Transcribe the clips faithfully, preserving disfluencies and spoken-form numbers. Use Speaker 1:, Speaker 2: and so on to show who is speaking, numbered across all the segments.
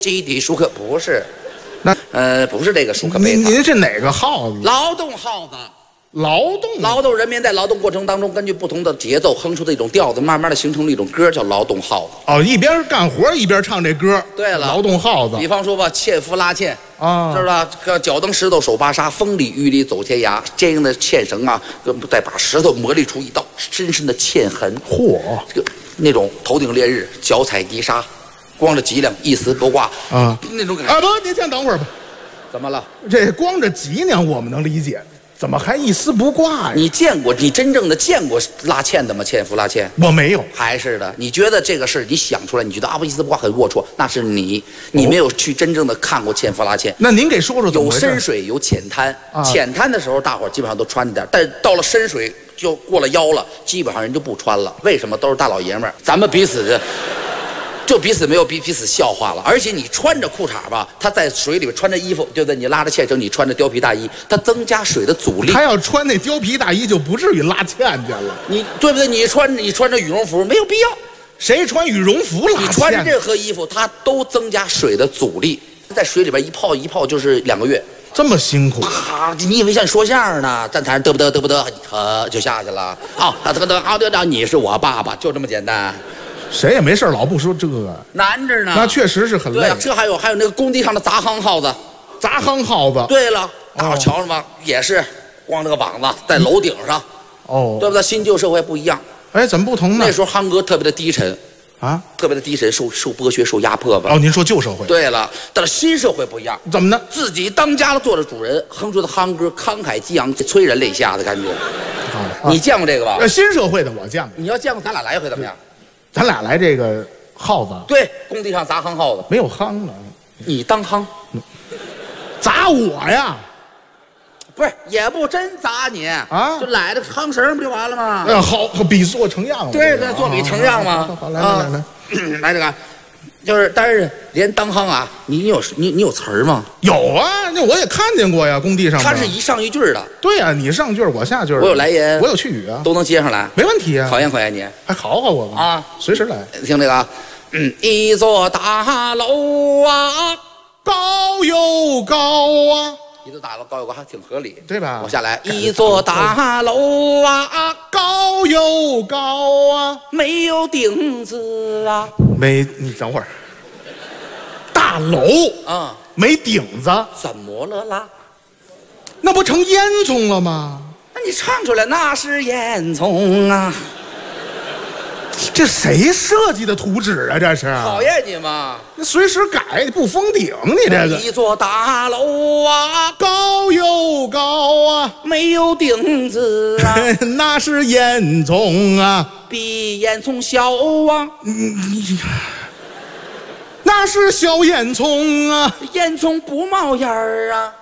Speaker 1: 集体舒克不是，
Speaker 2: 那
Speaker 1: 呃不是这个舒克贝
Speaker 2: 您
Speaker 1: 塔，
Speaker 2: 您是哪个号子？
Speaker 1: 劳动号子。
Speaker 2: 劳动
Speaker 1: 劳动人民在劳动过程当中，根据不同的节奏哼出的一种调子，慢慢的形成了一种歌，叫劳动号子。
Speaker 2: 哦，一边干活一边唱这歌。
Speaker 1: 对了，
Speaker 2: 劳动号子。
Speaker 1: 比方说吧，纤夫拉纤
Speaker 2: 啊，
Speaker 1: 知道吧？这脚蹬石头手扒沙，风里雨里走天涯。坚硬的纤绳啊，再把石头磨砺出一道深深的纤痕。
Speaker 2: 嚯，
Speaker 1: 这个那种头顶烈日，脚踩泥沙，光着脊梁，一丝不挂
Speaker 2: 啊，
Speaker 1: 那种感觉。
Speaker 2: 啊不，您先等会儿吧。
Speaker 1: 怎么了？
Speaker 2: 这光着脊梁我们能理解，怎么还一丝不挂呀？
Speaker 1: 你见过你真正的见过拉纤的吗？纤夫拉纤？
Speaker 2: 我没有。
Speaker 1: 还是的，你觉得这个事你想出来，你觉得啊不一丝不挂很龌龊，那是你，你没有去真正的看过纤夫拉纤。
Speaker 2: 那您给说说怎么
Speaker 1: 有
Speaker 2: 回事？
Speaker 1: 深水有浅滩，
Speaker 2: 啊
Speaker 1: 浅滩的时候大伙儿基本上都穿着点，但是到了深水就过了腰了，基本上人就不穿了。为什么？都是大老爷们儿，咱们彼此的。就彼此没有彼彼此笑话了，而且你穿着裤衩吧，他在水里边穿着衣服，对不对？你拉着纤绳，你穿着貂皮大衣，它增加水的阻力。
Speaker 2: 他要穿那貂皮大衣，就不至于拉纤去了。
Speaker 1: 你对不对？你穿你穿着羽绒服没有必要，
Speaker 2: 谁穿羽绒服拉纤？
Speaker 1: 你穿着任何衣服，它都增加水的阻力。在水里边一泡一泡就是两个月，
Speaker 2: 这么辛苦
Speaker 1: 啊！你以为像说相声呢？站台上嘚不嘚嘚不嘚，呃，就下去了。啊，嘚嘚嘚，好嘚嘚，你是我爸爸，就这么简单。
Speaker 2: 谁也没事老不说这个，
Speaker 1: 难着呢。
Speaker 2: 那确实是很累。
Speaker 1: 对，这还有还有那个工地上的砸夯耗子，
Speaker 2: 砸夯耗子。
Speaker 1: 对了，大伙瞧着吗？也是光着个膀子在楼顶上，
Speaker 2: 哦，
Speaker 1: 对不对？新旧社会不一样。
Speaker 2: 哎，怎么不同呢？
Speaker 1: 那时候夯歌特别的低沉，
Speaker 2: 啊，
Speaker 1: 特别的低沉，受受剥削，受压迫吧。
Speaker 2: 哦，您说旧社会？
Speaker 1: 对了，但是新社会不一样，
Speaker 2: 怎么呢？
Speaker 1: 自己当家的做着主人，哼出的夯歌慷慨激昂，催人泪下的感觉。
Speaker 2: 啊，
Speaker 1: 你见过这个吧？
Speaker 2: 呃，新社会的我见过。
Speaker 1: 你要见过，咱俩来一回怎么样？
Speaker 2: 咱俩来这个耗子。
Speaker 1: 对，工地上砸夯耗子，
Speaker 2: 没有夯呢。
Speaker 1: 你当夯，
Speaker 2: 砸我呀？
Speaker 1: 不是，也不真砸你
Speaker 2: 啊，
Speaker 1: 就揽着夯绳不就完了吗？
Speaker 2: 哎呀，好，比做成样了。
Speaker 1: 对对，做比成样嘛。
Speaker 2: 好，来来来来，
Speaker 1: 来这个，就是但是连当夯啊，你你有你你有词儿吗？
Speaker 2: 有啊，那我也看见过呀，工地上。
Speaker 1: 它是一上一句的。
Speaker 2: 对呀，你上句我下句。
Speaker 1: 我有来言，
Speaker 2: 我有去语啊，
Speaker 1: 都能接上来，
Speaker 2: 没问题啊。
Speaker 1: 考验考验你，
Speaker 2: 还考考我吧
Speaker 1: 啊，
Speaker 2: 随时来。
Speaker 1: 听这个啊，嗯，一座大楼啊，
Speaker 2: 高又高啊，
Speaker 1: 一座大楼高有高还挺合理，
Speaker 2: 对吧？
Speaker 1: 我下来，一座大楼啊，
Speaker 2: 高又高啊，
Speaker 1: 没有顶子啊，
Speaker 2: 没，你等会儿，大楼
Speaker 1: 啊，
Speaker 2: 没顶子，
Speaker 1: 怎么了啦？
Speaker 2: 那不成烟囱了吗？
Speaker 1: 那你唱出来，那是烟囱啊！
Speaker 2: 这谁设计的图纸啊？这是
Speaker 1: 考验你嘛？
Speaker 2: 那随时改，不封顶，你这个
Speaker 1: 一座大楼啊，
Speaker 2: 高又高啊，
Speaker 1: 没有顶子啊，
Speaker 2: 那是烟囱啊，
Speaker 1: 比烟囱小啊，
Speaker 2: 你那是小烟囱啊，
Speaker 1: 烟囱不冒烟儿啊，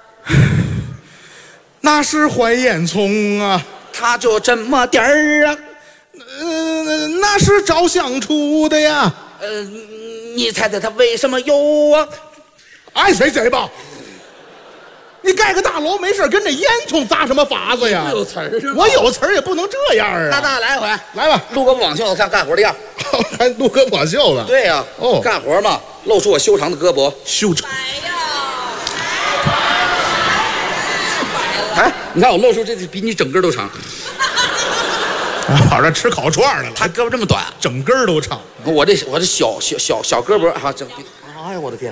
Speaker 2: 那是坏烟囱啊，
Speaker 1: 它就这么点儿啊。
Speaker 2: 呃，那是照相出的呀。
Speaker 1: 呃，你猜猜它为什么有啊？
Speaker 2: 爱谁谁吧。你盖个大楼没事跟这烟囱砸什么法子呀？
Speaker 1: 有词儿是吧？
Speaker 2: 我有词儿也不能这样啊。
Speaker 1: 那咱来一回，
Speaker 2: 来吧，
Speaker 1: 录个网袖子看干活的样。
Speaker 2: 还录个网袖子。
Speaker 1: 对呀，
Speaker 2: 哦，
Speaker 1: 干活嘛，露出我修长的胳膊。
Speaker 2: 修长。
Speaker 1: 哎，你看我露出这比你整根都长。
Speaker 2: 跑这吃烤串来了，
Speaker 1: 他胳膊这么短，
Speaker 2: 整根都长。
Speaker 1: 我这我这小小小小胳膊哈，整，哎呀我的天，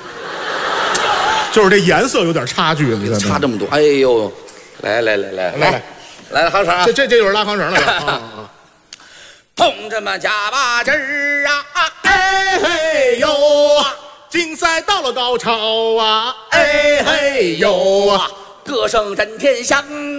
Speaker 2: 就是这颜色有点差距，你看
Speaker 1: 差这么多，哎呦，来来来来
Speaker 2: 来来
Speaker 1: 来夯绳啊，
Speaker 2: 这这这就是拉夯绳了啊！
Speaker 1: 同志们加把劲儿啊，
Speaker 2: 哎嘿呦啊，竞赛到了高潮啊，哎嘿呦啊，
Speaker 1: 歌声震天响。